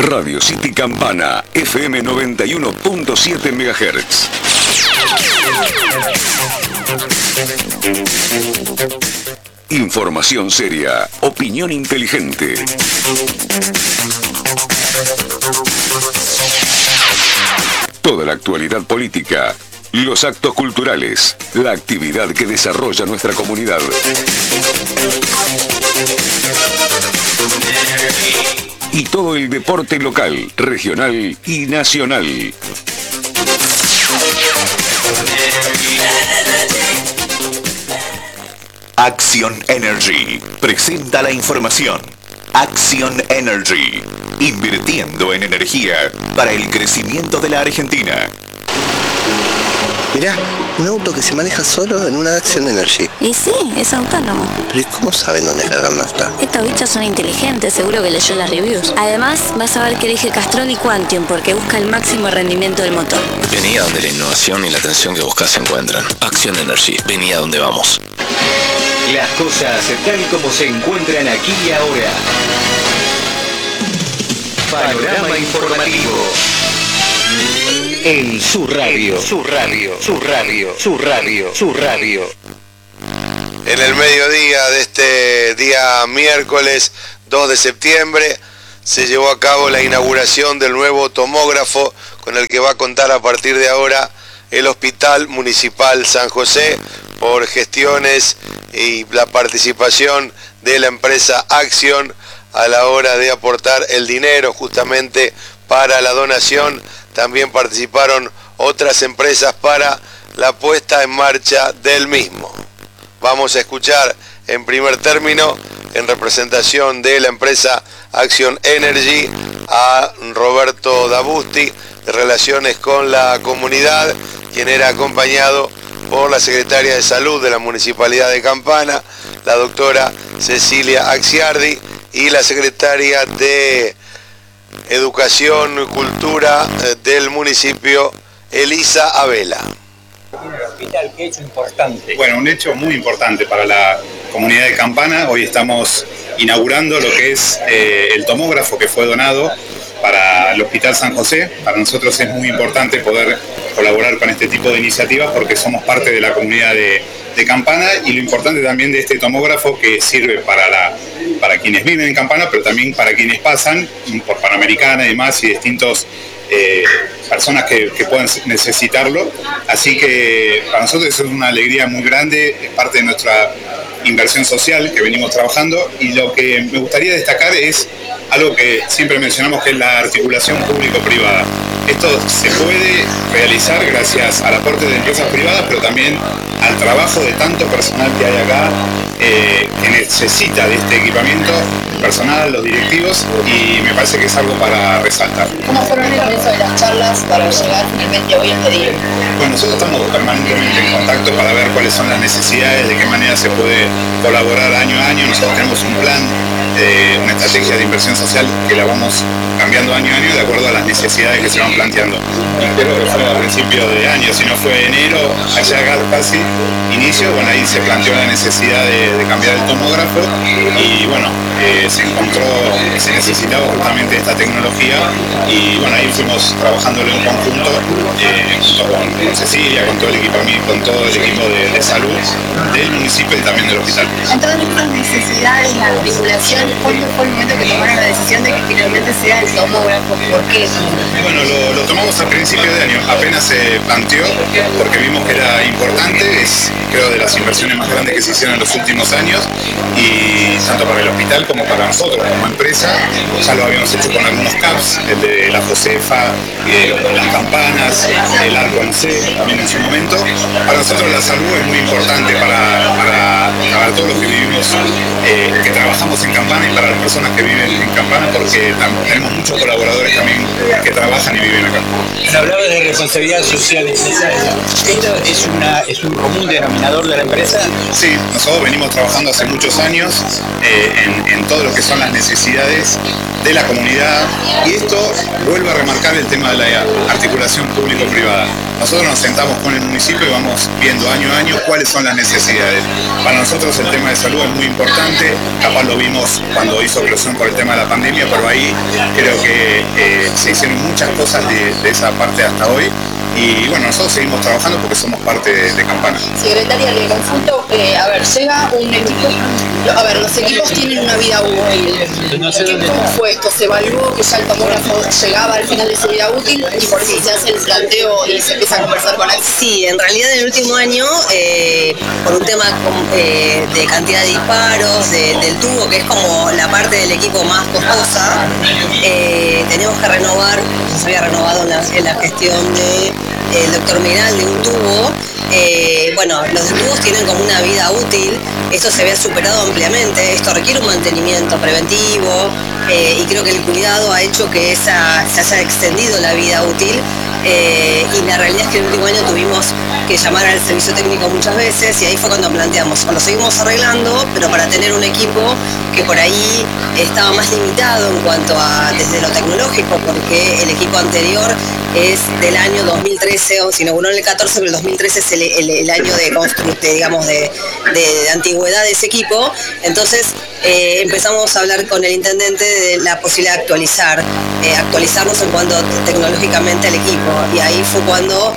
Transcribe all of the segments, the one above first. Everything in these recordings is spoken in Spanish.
Radio City Campana, FM 91.7 MHz. Información seria, opinión inteligente. Toda la actualidad política, los actos culturales, la actividad que desarrolla nuestra comunidad. Y todo el deporte local, regional y nacional. Action Energy presenta la información. Action Energy, invirtiendo en energía para el crecimiento de la Argentina. Mirá, un auto que se maneja solo en una Action Energy. Y sí, es autónomo. Pero ¿y cómo saben dónde cargar nafta? Estos bichos son inteligentes, seguro que leyó las reviews. Además, vas a ver que elige Castrol y Quantium porque busca el máximo rendimiento del motor. Vení a donde la innovación y la atención que buscas se encuentran. Action Energy, vení a donde vamos. Las cosas tal como se encuentran aquí y ahora. Panorama informativo. En su radio, su radio, su radio, su radio, su radio. En el mediodía de este día miércoles 2 de septiembre se llevó a cabo la inauguración del nuevo tomógrafo con el que va a contar a partir de ahora el Hospital Municipal San José por gestiones y la participación de la empresa Action a la hora de aportar el dinero justamente para la donación. También participaron otras empresas para la puesta en marcha del mismo. Vamos a escuchar en primer término, en representación de la empresa Action Energy, a Roberto Dabusti, de Relaciones con la Comunidad, quien era acompañado por la secretaria de Salud de la Municipalidad de Campana, la doctora Cecilia Axiardi, y la secretaria de Educación y Cultura del municipio, Elisa Abela. ¿Qué hecho importante? Bueno, un hecho muy importante para la comunidad de Campana. Hoy estamos inaugurando lo que es el tomógrafo que fue donado para el Hospital San José. Para nosotros es muy importante poder colaborar con este tipo de iniciativas porque somos parte de la comunidad de Campana, y lo importante también de este tomógrafo que sirve para quienes viven en Campana, pero también para quienes pasan por Panamericana y demás, y distintos personas que puedan necesitarlo. Así que para nosotros es una alegría muy grande, es parte de nuestra inversión social que venimos trabajando, y lo que me gustaría destacar es algo que siempre mencionamos, que es la articulación público-privada. Esto se puede realizar gracias al aporte de empresas privadas, pero también al trabajo de tanto personal que hay acá que necesita de este equipamiento, personal, los directivos, y me parece que es algo para resaltar. ¿Cómo fueron el comienzo de las charlas para llegar finalmente hoy a este día? Bueno, nosotros estamos permanentemente en contacto para ver cuáles son las necesidades, de qué manera se puede colaborar año a año. Nosotros tenemos un plan, una estrategia de inversión social que la vamos cambiando año a año de acuerdo a las necesidades que se van planteando. Y creo que fue a principio de año, si no fue enero, allá casi inicio, bueno, ahí se planteó la necesidad de cambiar el tomógrafo, y bueno, se encontró que se necesitaba justamente esta tecnología, y bueno, ahí fuimos trabajándolo en conjunto, junto con Cecilia, con todo el equipamiento, con todo el equipo de salud del municipio y también del hospital. En todas estas necesidades, la articulación, ¿cuándo fue el momento que tomaron la decisión de que finalmente sea el tomógrafo? ¿Por qué? Bueno, lo tomamos a principio de año, apenas se planteó, porque vimos que era importante, es creo de las inversiones más grandes que se hicieron en los últimos años, y tanto para el hospital como para nosotros como empresa. Ya lo habíamos hecho con algunos CAPS, el de la Josefa, las campanas, el Arco en C también en su momento. Para nosotros la salud es muy importante para todos los que vivimos, que trabajamos en Campana, y para las personas que viven en Campana, porque tenemos muchos colaboradores también que trabajan y viven acá. Hablaba de responsabilidad social empresarial. ¿Esto es un común denominador de la empresa? Sí, nosotros venimos trabajando hace muchos años en todo lo que son las necesidades de la comunidad, y esto vuelve a remarcar el tema de la articulación público-privada. Nosotros nos sentamos con el municipio y vamos viendo año a año cuáles son las necesidades. Para nosotros el tema de salud es muy importante, capaz lo vimos cuando hizo eclosión por el tema de la pandemia, pero ahí Creo que se hicieron muchas cosas de esa parte hasta hoy. Y bueno, nosotros seguimos trabajando porque somos parte de Campana. Secretaria, le consulto, a ver, llega un equipo, a ver, los equipos tienen una vida útil. ¿Cómo fue esto? ¿Se evaluó que ya el tomógrafo llegaba al final de su vida útil y por eso se hace el planteo y se empieza a conversar con él? Sí, en realidad en el último año, por un tema de cantidad de disparos, del tubo, que es como la parte del equipo más costosa, teníamos que renovar, se había renovado en la gestión de el doctor Miral de un tubo. Bueno, los tubos tienen como una vida útil, esto se había superado ampliamente, esto requiere un mantenimiento preventivo y creo que el cuidado ha hecho que se haya extendido la vida útil. Y la realidad es que el último año tuvimos que llamar al servicio técnico muchas veces y ahí fue cuando planteamos, lo seguimos arreglando, pero para tener un equipo que por ahí estaba más limitado en cuanto a desde lo tecnológico, porque el equipo anterior es del año 2013, o se inauguró en el 14, pero el 2013 es el año de antigüedad de ese equipo. Entonces empezamos a hablar con el intendente de la posibilidad de actualizarnos en cuanto tecnológicamente al equipo. Y ahí fue cuando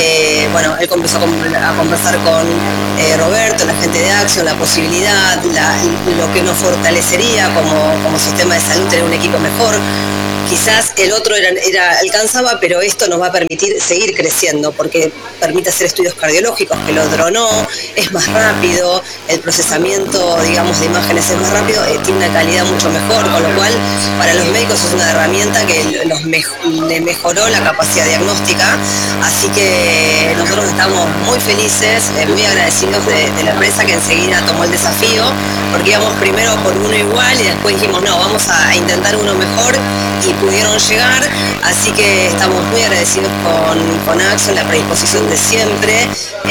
él comenzó a conversar con Roberto, la gente de Action, la posibilidad, lo que nos fortalecería como sistema de salud, tener un equipo mejor. Quizás el otro alcanzaba, pero esto nos va a permitir seguir creciendo porque permite hacer estudios cardiológicos, que lo dronó, es más rápido, el procesamiento, digamos, de imágenes es más rápido, tiene una calidad mucho mejor, con lo cual para los médicos es una herramienta que le mejoró la capacidad diagnóstica, así que nosotros estamos muy felices, muy agradecidos de la empresa que enseguida tomó el desafío, porque íbamos primero por uno igual y después dijimos, no, vamos a intentar uno mejor, y pudieron llegar, así que estamos muy agradecidos con Action, la predisposición de siempre,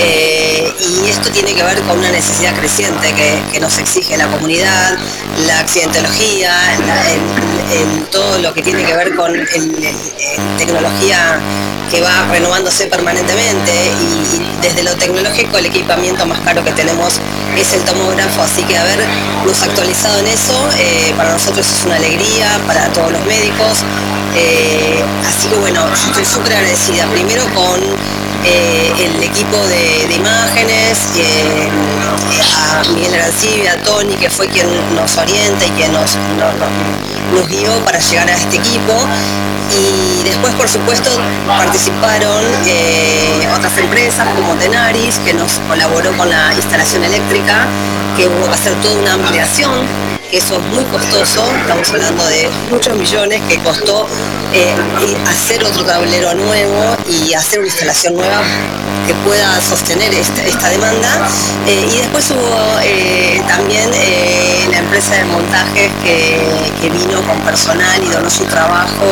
y esto tiene que ver con una necesidad creciente que nos exige la comunidad, la accidentología, todo lo que tiene que ver con tecnología que va renovándose permanentemente, y desde lo tecnológico el equipamiento más caro que tenemos es el tomógrafo, así que habernos actualizado en eso para nosotros es una alegría, para todos los médicos, así que bueno, yo estoy súper agradecida primero con el equipo de imágenes, a Miguel Arancibia, a Tony, que fue quien nos orienta y quien nos guió para llegar a este equipo. Y después, por supuesto, participaron otras empresas como Tenaris, que nos colaboró con la instalación eléctrica, que hubo que hacer toda una ampliación, que eso es muy costoso, estamos hablando de muchos millones, que costó hacer otro tablero nuevo y hacer una instalación nueva que pueda sostener esta demanda. Y después hubo también la empresa de montajes que vino con personal y donó su trabajo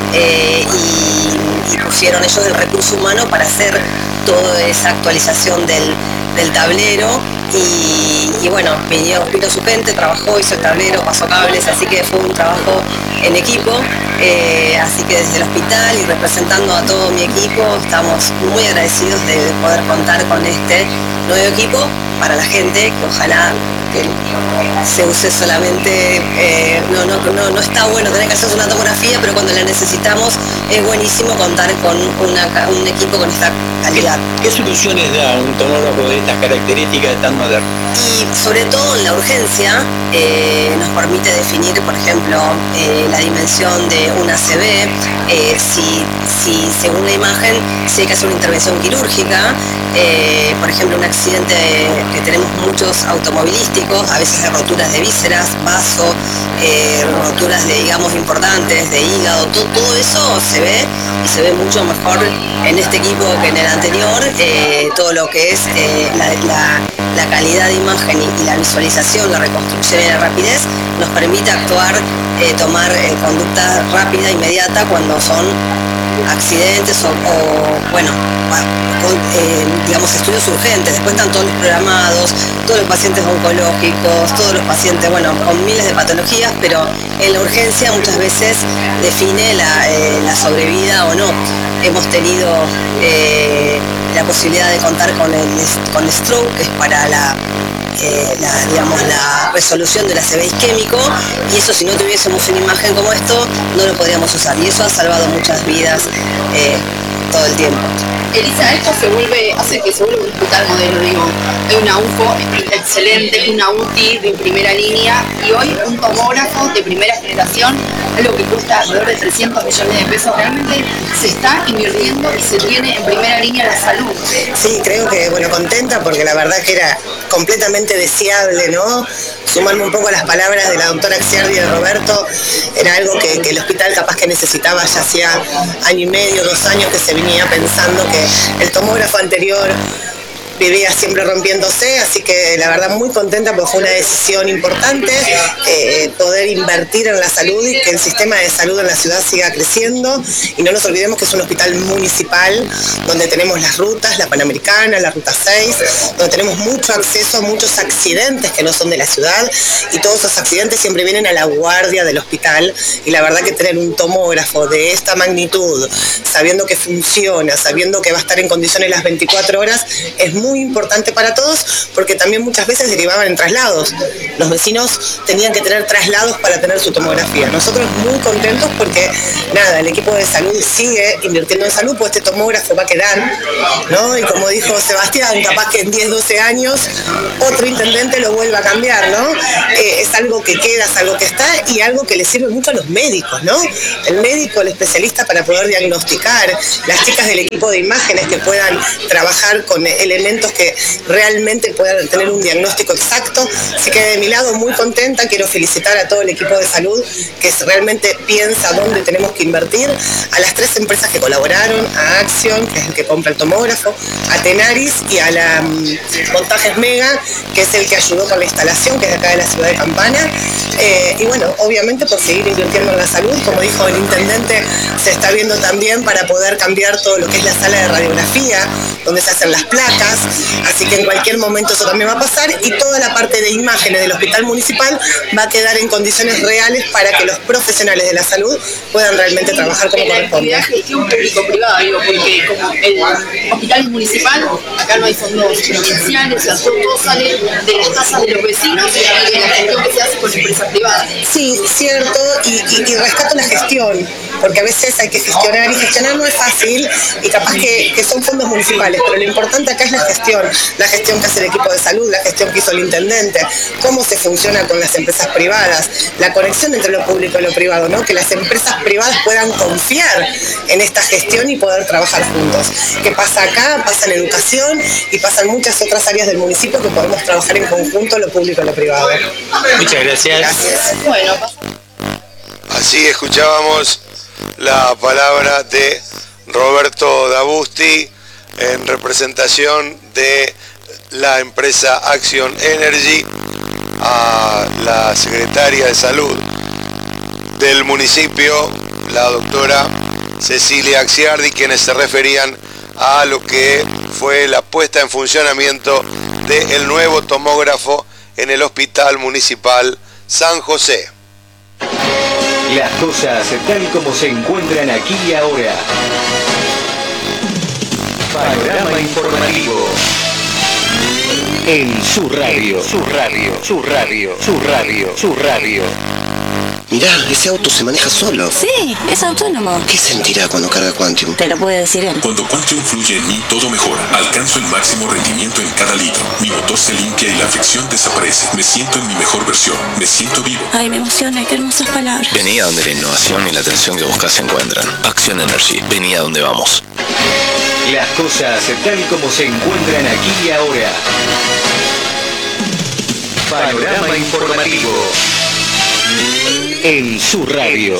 y pusieron ellos el recurso humano para hacer toda esa actualización del tablero. Y bueno, vino su gente, trabajó, hizo el tablero, pasó cables, así que fue un trabajo en equipo, así que desde el hospital y representando a todo mi equipo estamos muy agradecidos de poder contar con este nuevo equipo para la gente, que ojalá que se use solamente, no está bueno tener que hacer una tomografía, pero cuando la necesitamos es buenísimo contar con un equipo con esta calidad. ¿Qué soluciones da un tomógrafo de estas características tan modernas? Y sobre todo en la urgencia nos permite definir, por ejemplo, la dimensión de una ACV, si según la imagen si hay que hacer una intervención quirúrgica, por ejemplo un accidente que tenemos muchos automovilísticos, a veces de roturas de vísceras, vaso, roturas de, digamos, importantes, de hígado, todo eso se ve y se ve mucho mejor en este equipo que en el anterior, todo lo que es la calidad de imagen y la visualización, la reconstrucción y la rapidez nos permite actuar, tomar conducta rápida, inmediata cuando son accidentes o bueno, digamos estudios urgentes. Después están todos los programados, todos los pacientes oncológicos, todos los pacientes, bueno, con miles de patologías, pero en la urgencia muchas veces define la sobrevida o no. Hemos tenido la posibilidad de contar con el stroke, que es para la resolución del ACV isquémico, y eso, si no tuviésemos una imagen como esto, no lo podríamos usar, y eso ha salvado muchas vidas todo el tiempo. Elisa, esto hace que se vuelva un hospital modelo, digo. Hay una UFO excelente, una UTI de primera línea, y hoy un tomógrafo de primera generación, algo que cuesta alrededor de 300 millones de pesos. Realmente se está invirtiendo y se tiene en primera línea la salud. Sí, creo que, contenta, porque la verdad que era completamente deseable, ¿no? Sumarme un poco a las palabras de la doctora Axiardi y de Roberto, era algo que el hospital capaz que necesitaba ya hacía año y medio, 2 años que se venía pensando, que el tomógrafo anterior vivía siempre rompiéndose, así que la verdad muy contenta porque fue una decisión importante poder invertir en la salud y que el sistema de salud en la ciudad siga creciendo, y no nos olvidemos que es un hospital municipal donde tenemos las rutas, la Panamericana, la Ruta 6, donde tenemos mucho acceso a muchos accidentes que no son de la ciudad, y todos esos accidentes siempre vienen a la guardia del hospital, y la verdad que tener un tomógrafo de esta magnitud, sabiendo que funciona, sabiendo que va a estar en condiciones las 24 horas, es muy importante para todos, porque también muchas veces derivaban en traslados. Los vecinos tenían que tener traslados para tener su tomografía. Nosotros muy contentos porque, nada, el equipo de salud sigue invirtiendo en salud, pues este tomógrafo va a quedar, ¿no? Y como dijo Sebastián, capaz que en 10, 12 años otro intendente lo vuelva a cambiar, ¿no? Es algo que queda, es algo que está, y algo que le sirve mucho a los médicos, ¿no? El médico, el especialista para poder diagnosticar, las chicas del equipo de imágenes que puedan trabajar con elementos que realmente puedan tener un diagnóstico exacto. Así que de mi lado muy contenta, quiero felicitar a todo el equipo de salud que realmente piensa dónde tenemos que invertir, a las 3 empresas que colaboraron, a Action, que es el que compra el tomógrafo, a Tenaris y a la Montajes Mega, que es el que ayudó con la instalación, que es de acá de la ciudad de Campana, y bueno, obviamente por seguir invirtiendo en la salud, como dijo el intendente, se está viendo también para poder cambiar todo lo que es la sala de radiografía, donde se hacen las placas, así que en cualquier momento eso también va a pasar, y toda la parte de imágenes del hospital municipal va a quedar en condiciones reales para que los profesionales de la salud puedan realmente trabajar como corresponde. La gestión público-privada, digo, porque como el hospital es municipal, acá no hay fondos provinciales, o sea, todo sale de las casas de los vecinos y de la gestión que se hace con empresas privadas. Sí, cierto, y rescato la gestión, porque a veces hay que gestionar, y gestionar no es fácil, y capaz que son fondos municipales, pero lo importante acá es la gestión que hace el equipo de salud, la gestión que hizo el intendente, cómo se funciona con las empresas privadas, la conexión entre lo público y lo privado, ¿no? Que las empresas privadas puedan confiar en esta gestión y poder trabajar juntos. ¿Qué pasa acá? Pasa en educación y pasa en muchas otras áreas del municipio que podemos trabajar en conjunto, lo público y lo privado. Muchas gracias. Gracias. Bueno, así escuchábamos la palabra de Roberto Dabusti en representación de la empresa Action Energy a la secretaria de salud del municipio, la doctora Cecilia Axiardi, quienes se referían a lo que fue la puesta en funcionamiento del nuevo tomógrafo en el Hospital Municipal San José. Las cosas tal como se encuentran aquí y ahora. Panorama informativo. En su radio. Mirá, ese auto se maneja solo. Sí, es autónomo. ¿Qué sentirá cuando carga Quantium? Te lo puede decir él. Cuando Quantium fluye en mí, todo mejora. Alcanzo el máximo rendimiento en cada litro. Mi motor se limpia y la fricción desaparece. Me siento en mi mejor versión. Me siento vivo. Ay, me emociona, qué hermosas palabras. Vení a donde la innovación y la atención que buscas se encuentran. Action Energy. Vení a donde vamos. Las cosas tal como se encuentran aquí y ahora. Panorama informativo. En su radio.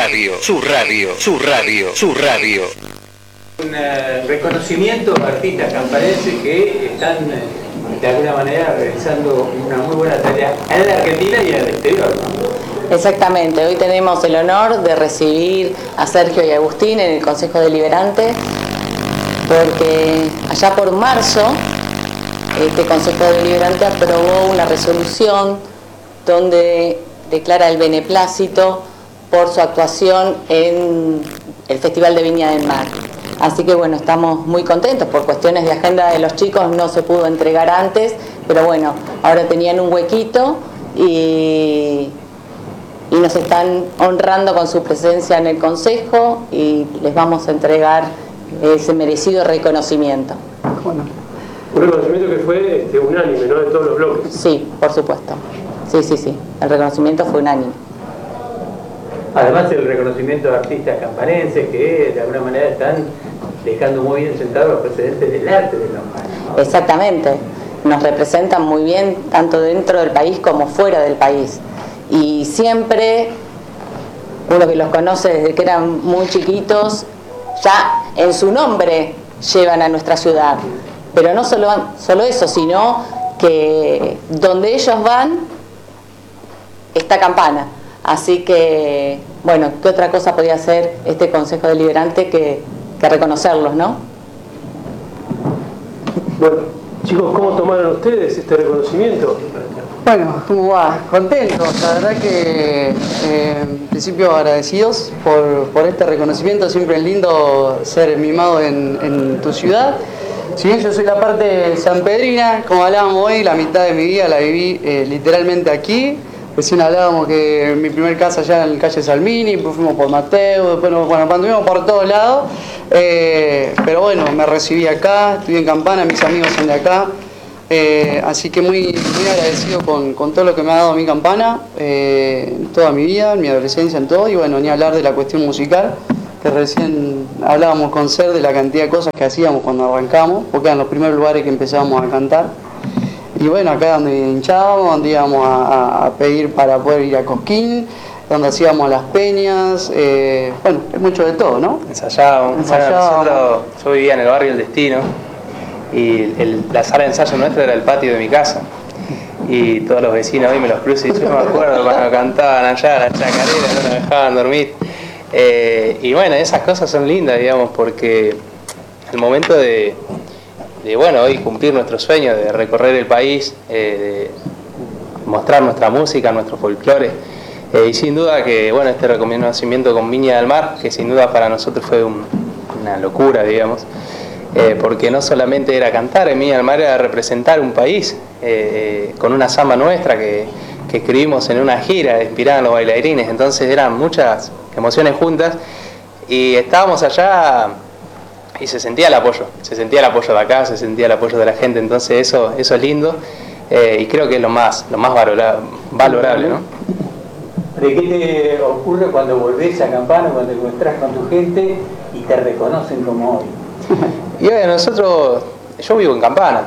Un reconocimiento a artistas campaneses que están de alguna manera realizando una muy buena tarea en la Argentina y en el exterior, ¿no? Exactamente, hoy tenemos el honor de recibir a Sergio y Agustín en el Consejo Deliberante, porque allá por marzo este Consejo Deliberante aprobó una resolución donde declara el beneplácito por su actuación en el Festival de Viña del Mar. Así que bueno, estamos muy contentos, por cuestiones de agenda de los chicos no se pudo entregar antes, pero bueno, ahora tenían un huequito y nos están honrando con su presencia en el Consejo y les vamos a entregar ese merecido reconocimiento. Bueno, un reconocimiento que fue unánime, ¿no?, de todos los bloques. Sí, por supuesto. Sí. El reconocimiento fue unánime. Además el reconocimiento de artistas campanenses que de alguna manera están dejando muy bien sentados los precedentes del arte de Campana, ¿no? Exactamente. Nos representan muy bien tanto dentro del país como fuera del país. Y siempre, uno que los conoce desde que eran muy chiquitos, ya en su nombre llevan a nuestra ciudad. Pero no solo eso, sino que donde ellos van está Campana. Así que, bueno, ¿qué otra cosa podía hacer este Consejo Deliberante que reconocerlos, no? Bueno, chicos, ¿cómo tomaron ustedes este reconocimiento? Bueno, ¿cómo va? Contentos, la verdad que en principio agradecidos por este reconocimiento. Siempre es lindo ser mimado en tu ciudad. Si bien yo soy la parte sanpedrina, como hablábamos hoy, la mitad de mi vida la viví literalmente aquí. Recién hablábamos que en mi primer casa allá en calle Salmini, después fuimos por Mateo, después anduvimos por todos lados. Pero bueno, me recibí acá, estudié en Campana, mis amigos son de acá. Así que muy agradecido con todo lo que me ha dado mi Campana, toda mi vida, en mi adolescencia, en todo. Y bueno, ni hablar de la cuestión musical, que recién hablábamos con Ser de la cantidad de cosas que hacíamos cuando arrancamos, porque eran los primeros lugares que empezábamos a cantar. Y bueno, acá donde hinchábamos, donde íbamos a pedir para poder ir a Cosquín, donde hacíamos las peñas, bueno, es mucho de todo, ¿no? Ensayábamos. Bueno, yo vivía en el barrio El Destino y la sala de ensayo nuestra era el patio de mi casa. Y todos los vecinos hoy me los cruzo y yo me acuerdo cuando cantaban allá la chacarera, no nos dejaban dormir. Y bueno, esas cosas son lindas, digamos, porque el momento de bueno, hoy cumplir nuestro sueño de recorrer el país, de mostrar nuestra música, nuestro folclore, y sin duda que, bueno, este reconocimiento con Viña del Mar, que sin duda para nosotros fue una locura, digamos, porque no solamente era cantar, en Viña del Mar era representar un país, con una samba nuestra que escribimos en una gira, inspirada en los bailarines, entonces eran muchas emociones juntas, y estábamos allá y se sentía el apoyo de acá, se sentía el apoyo de la gente, entonces eso es lindo, y creo que es lo más valorable, ¿no? ¿De qué te ocurre cuando volvés a Campana, cuando te encontrás con tu gente y te reconocen como hoy? Y bueno, yo vivo en Campana,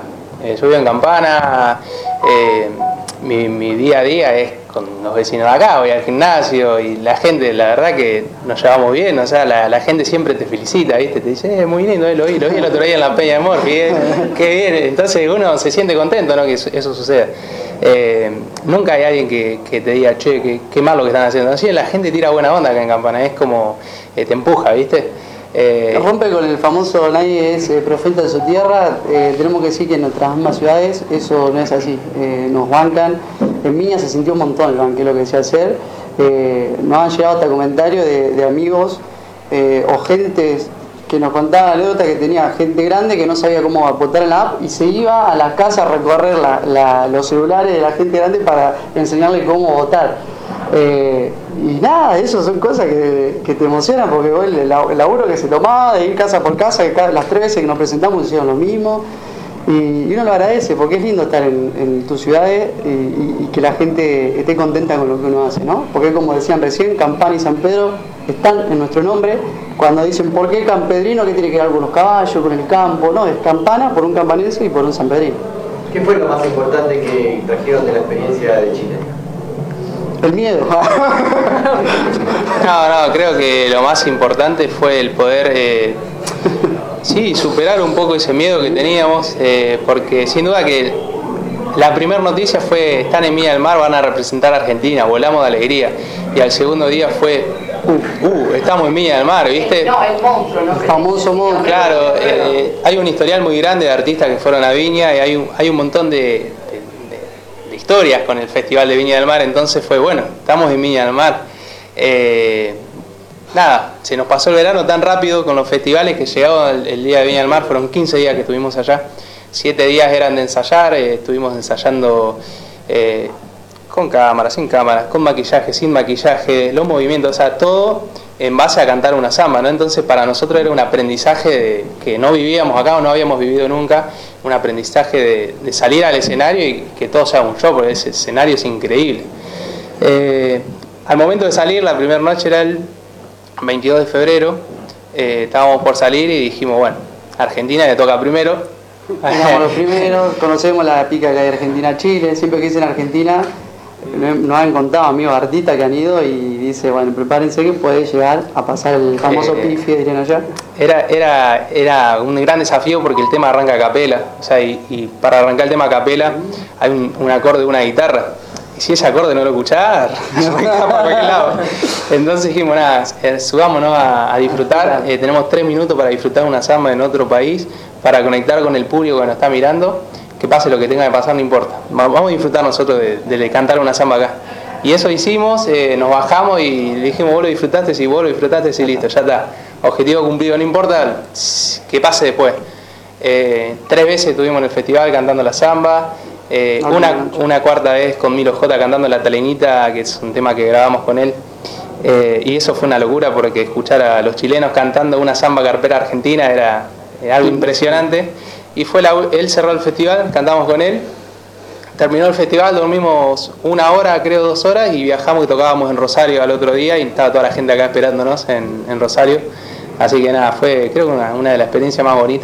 mi día a día es con los vecinos de acá, voy al gimnasio y la gente, la verdad que nos llevamos bien, o sea, la gente siempre te felicita, ¿viste? Te dice, muy lindo, lo vi el otro día en la Peña de Amor, qué bien, entonces uno se siente contento, ¿no?, que eso suceda. Nunca hay alguien que te diga, che, qué mal lo que están haciendo, así la gente tira buena onda acá en Campana, es como, te empuja, ¿viste? Rompe con el famoso nadie es profeta de su tierra. Tenemos que decir que en nuestras mismas ciudades eso no es así, nos bancan. En Viña se sintió un montón el banquero que decía hacer. Nos han llegado hasta comentarios de amigos o gentes que nos contaban anécdotas que tenía gente grande que no sabía cómo votar en la app y se iba a las casas a recorrer los celulares de la gente grande para enseñarle cómo votar. Y nada, eso son cosas que te emocionan porque el laburo que se tomaba de ir casa por casa, que las 3 veces que nos presentamos hicieron lo mismo y uno lo agradece porque es lindo estar en tus ciudades y que la gente esté contenta con lo que uno hace, ¿no? Porque como decían recién, Campana y San Pedro están en nuestro nombre. Cuando dicen ¿por qué campedrino? ¿Qué tiene que ver con los caballos, con el campo? No, es Campana por un campanense y por un sanpedrino. ¿Qué fue lo más importante que trajeron de la experiencia de Chile? El miedo. No, creo que lo más importante fue el poder, superar un poco ese miedo que teníamos, porque sin duda que la primera noticia fue, están en Viña del Mar, van a representar a Argentina, volamos de alegría, y al segundo día fue, estamos en Viña del Mar, ¿viste? No, el monstruo, ¿no? El famoso monstruo. Claro, hay un historial muy grande de artistas que fueron a Viña, y hay un montón de historias con el Festival de Viña del Mar, entonces fue, bueno, estamos en Viña del Mar. Nada, se nos pasó el verano tan rápido con los festivales que llegaba el día de Viña del Mar, fueron 15 días que estuvimos allá, 7 días eran de ensayar, estuvimos ensayando con cámaras, sin cámaras, con maquillaje, sin maquillaje, los movimientos, o sea, todo en base a cantar una samba, ¿no? Entonces para nosotros era un aprendizaje que no vivíamos acá o no habíamos vivido nunca, un aprendizaje de salir al escenario y que todo sea un show, porque ese escenario es increíble. Al momento de salir, la primera noche era el 22 de febrero, estábamos por salir y dijimos, bueno, Argentina le toca primero. Éramos los primeros, conocemos la pica que hay Argentina-Chile, siempre que dicen Argentina, nos han contado amigos artistas que han ido y dice, bueno, prepárense que puede llegar a pasar el famoso pifie, dirían allá. Era un gran desafío porque el tema arranca a capela, o sea, y para arrancar el tema a capela hay un acorde de una guitarra. Y si ese acorde no lo escuchás, arrancamos para cualquier lado. Entonces dijimos, nada, subámonos a disfrutar. Tenemos 3 minutos para disfrutar una samba en otro país, para conectar con el público que nos está mirando. Que pase lo que tenga que pasar, no importa. Vamos a disfrutar nosotros de cantar una samba acá. Y eso hicimos, nos bajamos y le dijimos, vos lo disfrutaste, sí, vos lo disfrutaste, sí, listo, ya está. Objetivo cumplido, no importa, que pase después. 3 veces estuvimos en el festival cantando la samba. Una cuarta vez con Milo J cantando La Talenita, que es un tema que grabamos con él. Y eso fue una locura porque escuchar a los chilenos cantando una samba carpera argentina era algo impresionante. Y él cerró el festival, cantamos con él, terminó el festival, dormimos 1 hora, creo 2 horas, y viajamos y tocábamos en Rosario al otro día y estaba toda la gente acá esperándonos en Rosario. Así que nada, fue creo que una de las experiencias más bonitas.